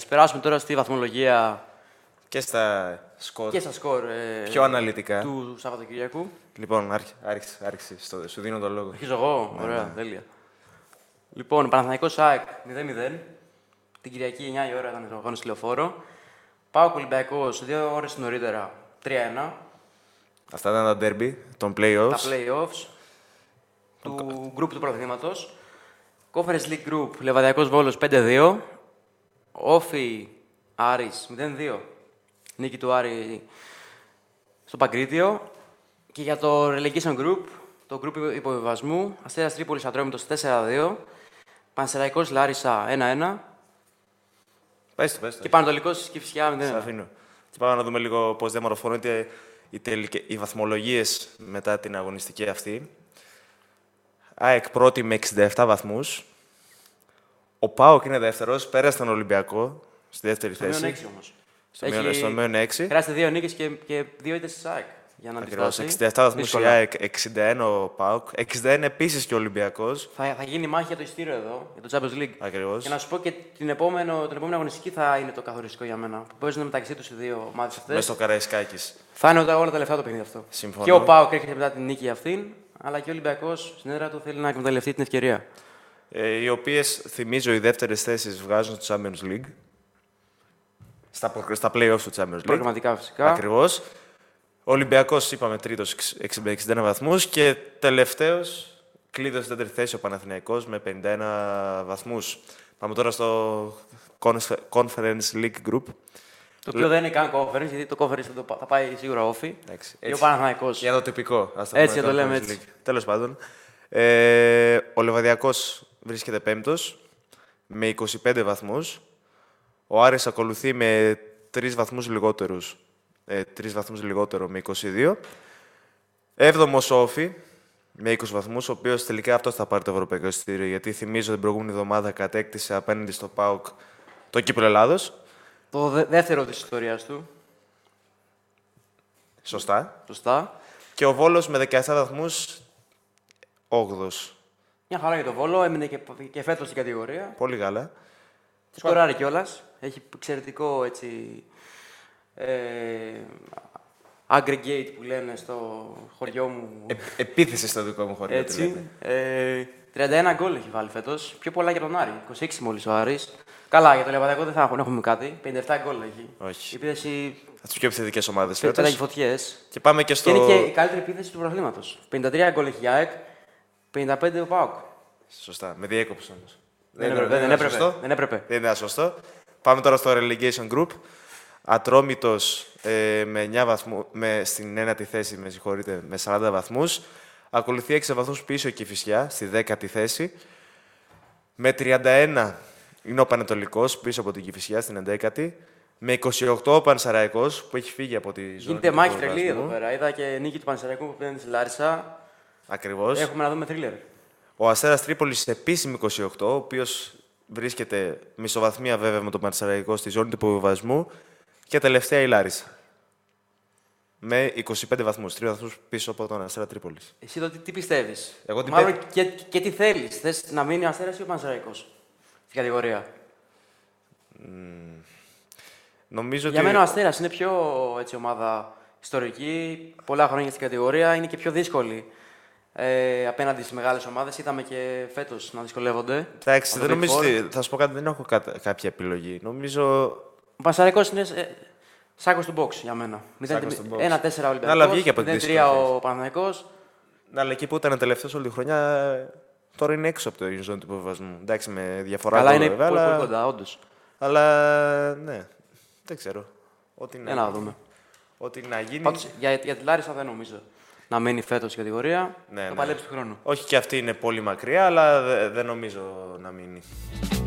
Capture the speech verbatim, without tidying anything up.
περάσουμε τώρα στη βαθμολογία και στα σκορ, και στα σκορ ε, πιο αναλυτικά του Σαββατοκυριακού. Λοιπόν, άρχισε, άρχισε, σου δίνω τον λόγο. Αρχίζω εγώ, ναι, ωραία, ναι. τέλεια. Λοιπόν, Παναθηναϊκός ΑΕΚ μηδέν μηδέν. Την Κυριακή εννιά η ώρα ήταν το αγώνα στη Λεωφόρο. ΠΑΟΚ Ολυμπιακός δύο ώρες νωρίτερα τρία ένα. Αυτά ήταν τα derby των play-offs. Τα play-offs του γκρουπ του πρωταθλήματος. Conference League Group Λεβαδιακός Βόλος πέντε δύο. Όφι Άρης μηδέν δύο. Νίκη του Άρη στο Παγκρίτιο. Και για το Relegation Group, το group υποβιβασμού, Αστέρας Τρίπολης Ατρόμητος τέσσερα δύο. Πανσεραϊκός Λάρισα ένα ένα. Πες το, πες το. Και Πανατολικός Κηφισιά μηδέν ένα. Σας αφήνω. Και πάμε να δούμε λίγο πώς διαμορφώνονται οι, τελικε... οι βαθμολογίες μετά την αγωνιστική αυτή. ΑΕΚ πρώτη με εξήντα επτά βαθμούς. Ο ΠΑΟΚ είναι δεύτερος, πέρασε τον Ολυμπιακό στη δεύτερη Στο θέση. μείον έξι όμως. Στο μείον, στο μείον έξι. Χρειάζεται δύο νίκες και, και δύο ήττες της ΑΕΚ για να Ακριβώς, αντιστάσει. εξήντα επτά βαθμούς η Δύσκολα. ΑΕΚ, εξήντα ένα ο ΠΑΟΚ, εξήντα ένα επίσης και ο Ολυμπιακός. Θα, θα γίνει μάχη για το ειστήριο εδώ, για το Champions League. Ακριβώς. Και να σου πω και την επόμενο, την επόμενη αγωνιστική θα είναι το καθοριστικό για μένα. Που παίζουν μεταξύ του οι δύο ομάδες αυτές. Μέσα στο Καραϊσκάκης. Θα είναι όλα τα λεφτά το παιχνίδι αυτό. Συμφωνώ. Και ο ΠΑΟΚ έρχεται μετά την νίκη αυτήν, αλλά και ο Ολυμπιακός στην έδρα του θέλει να εκμεταλλευτεί την ευκαιρία. Ε, οι οποίες, θυμίζω, οι δεύτερες θέσεις βγάζουν στο Champions League. Στα, στα play-offs του Champions League. Προγραμματικά φυσικά. Ακριβώς. Ο Ολυμπιακός, είπαμε, τρίτος εξήντα ένα βαθμούς και τελευταίος κλείδωσε στην τέταρτη θέση ο Παναθηναϊκός με πενήντα ένα βαθμούς. Πάμε τώρα στο Conference League Group. Το οποίο δεν είναι καν conference, γιατί το conference θα, το, θα πάει σίγουρα όφι. Ή ο Έτσι. Παναθηναϊκός. Για το τυπικό. Ας το Έτσι, πούμε, το λέμε Conference έτσι. League. Τέλος πάντων. Ε, ο Λεβαδιακός βρίσκεται πέμπτος με είκοσι πέντε βαθμούς. Ο Άρης ακολουθεί με τρεις βαθμούς λιγότερους. Ε, τρεις βαθμούς λιγότερο με είκοσι δύο. Έβδομος Όφι με είκοσι βαθμούς, ο οποίος τελικά αυτός θα πάρει το ευρωπαϊκό εισιτήριο, γιατί θυμίζω την προηγούμενη εβδομάδα κατέκτησε απέναντι στο ΠΑΟΚ το κύπελλο Ελλάδος. Το δε- δεύτερο της ιστορίας του. Σωστά. Σωστά. Και ο Βόλος με δεκαεπτά βαθμούς, όγδοος. Μια χαρά για το Βόλο, έμεινε και, και φέτος στην κατηγορία. Πολύ γάλα. Σκοράρει κιόλα. Έχει εξαιρετικό έτσι. Ε, aggregate που λένε στο χωριό μου. Ε, επίθεση στο δικό μου χωριό. τη λέτε. Έτσι. Ε, τριάντα ένα γκολ έχει βάλει φέτος. Πιο πολλά και από τον Άρη. είκοσι έξι μόλις ο Άρης. Καλά, για το Λεβαδιακό δεν θα έχουμε, έχουμε κάτι. πενήντα επτά γκολ έχει. Όχι. Η επίθεση Από τις πιο επιθετικές ομάδες πετάγει φέτος. φωτιές. Και πάμε και στο... Και είναι και η καλύτερη επίθεση του πρωταθλήματος. πενήντα τρία γκολ έχει η ΑΕΚ, πενήντα πέντε ο ΠΑΟΚ. Σωστά. Με διέκοψε όμως. Δεν, είναι- έπρεπε, δεν, είναι έπρεπε, σωστό. δεν έπρεπε. Δεν είναι σωστό. Πάμε τώρα στο Relegation Group. Ατρόμητος ε, με εννιά βαθμού, με, στην ένατη θέση, με συγχωρείτε, με σαράντα βαθμούς. Ακολουθεί έξι βαθμούς πίσω η Κηφισιά, στη δέκατη θέση. Με τριάντα ένα είναι ο Πανετολικός, πίσω από την Κηφισιά, στην ενδέκατη. Με είκοσι οκτώ ο Πανσεραϊκός, που έχει φύγει από τη ζώνη Γίνεται του μάχη υποβιβασμού. τρελή εδώ πέρα. Είδα και νίκη του Πανσεραϊκού που πήγαινε στη Λάρισα. Ακριβώς. Έχουμε να δούμε θρίλερ. Ο Αστέρας Τρίπολης επίσημη είκοσι οκτώ, ο οποίος βρίσκεται μισοβαθμία βέβαια με τον Πανσεραϊκό στη ζώνη του υποβιβασμού. Και τελευταία η Λάρισα. Με είκοσι πέντε βαθμούς, τρία βαθμούς πίσω από τον Αστέρα Τρίπολης. Εσύ εδώ τι, τι πιστεύεις. Εγώ τι Μάλλον πέ- και, και τι θέλεις. Θες να μείνει ο Αστέρας ή ο Πανσεραϊκός στην κατηγορία. Νομίζω Για ότι... μένα ο Αστέρας είναι πιο έτσι, ομάδα ιστορική, πολλά χρόνια στην κατηγορία, είναι και πιο δύσκολη ε, απέναντι στις μεγάλες ομάδες. Είδαμε και φέτος να δυσκολεύονται. Εντάξει, Από δεν το Big νομίζω Four. ότι... Θα σου πω κάτι, δεν έχω κα- κάποια επιλογή. Νομίζω... Ο Πανσεραϊκός είναι ε, σάκος του box για μένα. Σάκος του box. ένα τέσσερα Αλλά Ολυμπιακός, βγήκε από τις μηδέν τρία δύσκολες. ο Παναθηναϊκός. Αλλά εκεί που ήταν τελευταίος όλη τη χρονιά, τώρα είναι έξω από το ζώνη του υποβιβασμού. Εντάξει, με διαφορά Καλά γκολ, είναι βέβαια, πολύ, αλλά... πολύ κοντά, όντως. αλλά ναι, δεν ξέρω. Ό,τι να, Για να δούμε. Ό,τι να γίνει... Πάντως, για, για τη Λάρισα δεν νομίζω να μείνει φέτος στην κατηγορία. Ναι, θα ναι. παλέψει του χρόνου. Όχι και αυτή είναι πολύ μακριά, αλλά δε- δεν νομίζω να μείνει.